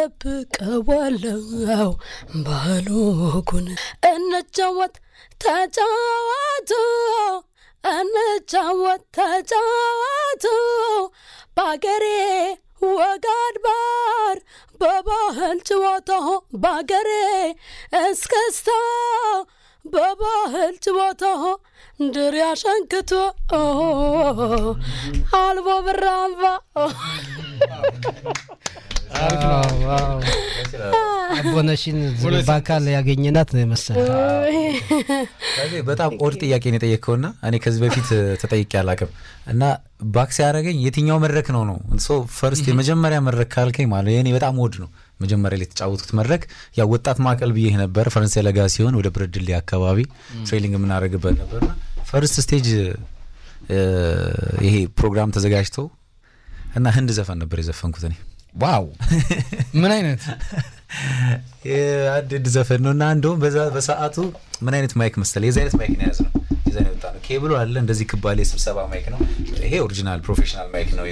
እጠብቀዋለሁ ባሉኩን እንጫወት ተጫወቱ እንጫወት ተጫወቱ ባገሬ ወጋድባር በባህል ጨዋታ ባገሬ እስከስታ በባህል ጨዋታ ድሪያ ሸንክቶ አልቦ ብራምባ ዋው አቦነሽን ባካል ያገኘናት ነው መሰለኝ በጣም ኦድ ጥያቄ ነው ጠየቅከውና እኔ ከዚህ በፊት ተጠይቄ አላቀም እና ባክስ ያረጋኝ የትኛው መድረክ ነው ሶ ፈርስት የመጀመሪያ መድረክ ካልከኝ ማለት የኔ በጣም ኦድ ነው መጀመሪያ ላይ ተጫወቱት መድረክ ያ ወጣት ማቀል ብዬ ነበር ፈረንሳይ ለጋ ሲሆን ወደ ብረድሊ አካባቢ ትሬኒንግ ምን አረጋግበት ነበርና ፈርስት ስቴጅ ይሄ ፕሮግራም ተዘጋጅቶ እና ህንድ ዘፈን ነበር የዘፈንኩት እኔ ዋው ምን አይነት አድድ ዘፈን ነውና እንደውም በሰዓቱ ምን አይነት ማይክ መሰለ የዛ አይነት ማይክ ነው ያዘው የዛ ነው ወጣ ነው ኬብሉ አለ እንደዚህ ክባሌ ስብሰባ ማይክ ነው ይሄ ኦሪጂናል ፕሮፌሽናል ማይክ ነው